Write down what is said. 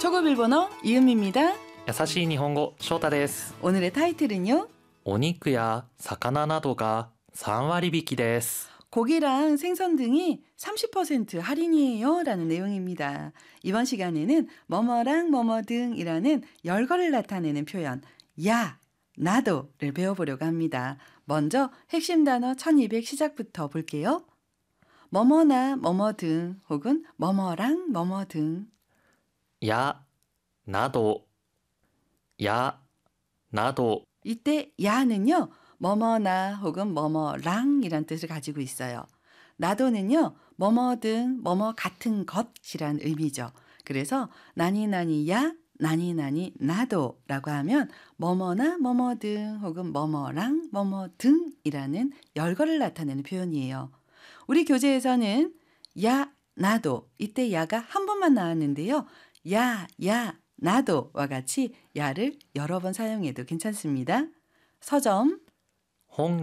초급 일본어 이은미입니다. 優しい日本語翔太です。 오늘의 타이틀은요. お肉や魚などが3割引きです。 고기랑 생선 등이 30% 할인이에요 라는 내용입니다. 이번 시간에는 뭐뭐랑 뭐뭐 등이라는 열거를 나타내는 표현 야, 나도를 배워보려고 합니다. 먼저 핵심 단어 1200 시작부터 볼게요. 뭐뭐나 뭐뭐 등 혹은 뭐뭐랑 뭐뭐 등. やなどやなど 이때 야는요. 뭐뭐나 혹은 뭐뭐랑이란 뜻을 가지고 있어요. 나도는요. 뭐뭐든 뭐뭐 같은 것이란 의미죠. 그래서 나니나니야 나니나니 나도라고 하면 뭐뭐나 뭐뭐든 혹은 뭐뭐랑 뭐뭐 등이라는 열거를 나타내는 표현이에요. 우리 교재에서는 야 나도 이때 야가 한 번만 나왔는데요. 야 나도와 같이 야를 여러 번 사용해도 괜찮습니다. 서점